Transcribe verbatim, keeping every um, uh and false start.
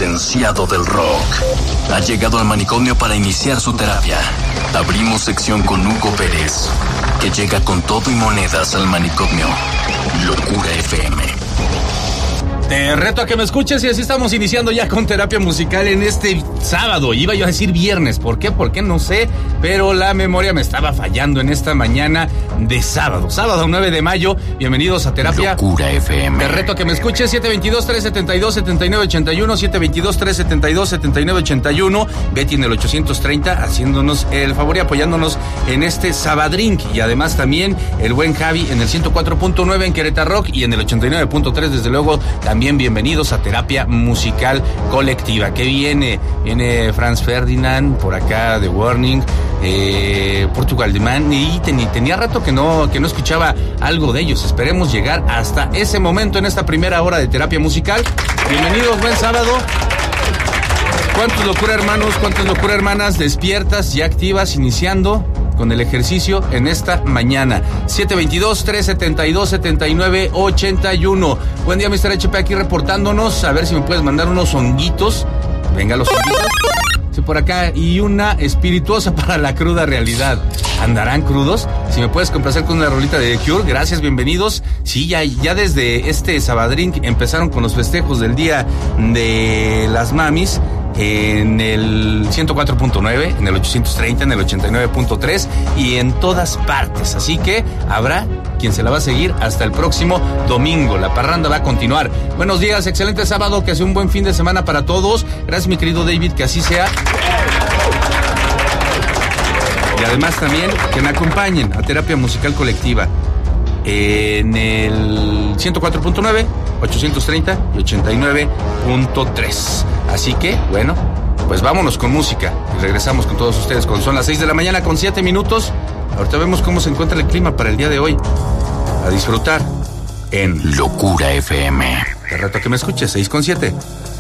licenciado del rock. Ha llegado al manicomio para iniciar su terapia. Abrimos sección con Hugo Pérez, que llega con todo y monedas al manicomio. Locura F M. Te reto a que me escuches y así estamos iniciando ya con terapia musical en este sábado. Iba yo a decir viernes, ¿por qué? ¿Por qué? No sé, pero la memoria me estaba fallando en esta mañana de sábado. Sábado nueve de mayo, bienvenidos a terapia Locura F M. Te reto a que me escuches, siete dos dos, tres siete dos, siete nueve ocho uno, siete dos dos, tres siete dos, siete nueve ocho uno, Betty en el ochocientos treinta, haciéndonos el favor y apoyándonos en este Sabadrink. Y además también el buen Javi en el ciento cuatro punto nueve en Querétaro Rock y en el ochenta y nueve punto tres, desde luego, también bienvenidos a terapia musical colectiva. ¿Qué viene? Viene Franz Ferdinand, por acá The Warning, eh, Portugal The Man, y ten, tenía rato que no, que no escuchaba algo de ellos. Esperemos llegar hasta ese momento en esta primera hora de terapia musical. Bienvenidos, buen sábado. ¿Cuántos locura hermanos, cuántas locura hermanas despiertas y activas iniciando con el ejercicio en esta mañana? siete dos dos, tres siete dos, siete nueve ocho uno. Buen día, mister H P, aquí reportándonos. A ver si me puedes mandar unos honguitos. Venga, los honguitos. Sí, por acá. Y una espirituosa para la cruda realidad. ¿Andarán crudos? Si me puedes complacer con una rolita de The Cure. Gracias, bienvenidos. Sí, ya, ya desde este Sabadrink empezaron con los festejos del Día de las Mamis. En el ciento cuatro punto nueve, en el ochocientos treinta, en el ochenta y nueve punto tres y en todas partes. Así que habrá quien se la va a seguir hasta el próximo domingo. La parranda va a continuar. Buenos días, excelente sábado, que sea un buen fin de semana para todos. Gracias, mi querido David, que así sea. Y además también que me acompañen a terapia musical colectiva en el ciento cuatro punto nueve, ochocientos treinta y ochenta y nueve punto tres. Así que, bueno, pues vámonos con música y regresamos con todos ustedes cuando son las seis de la mañana con siete minutos. Ahorita vemos cómo se encuentra el clima para el día de hoy. A disfrutar en Locura F M. Te reto a que me escuches, seis con siete.